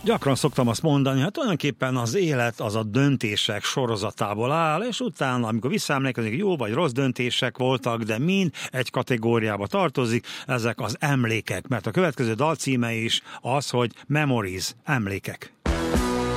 Gyakran szoktam azt mondani, hát tulajdonképpen az élet az a döntések sorozatából áll, és utána, amikor visszaemlékezünk, jó vagy rossz döntések voltak, de mind egy kategóriába tartozik, ezek az emlékek, mert a következő dal címe is az, hogy Memories, emlékek.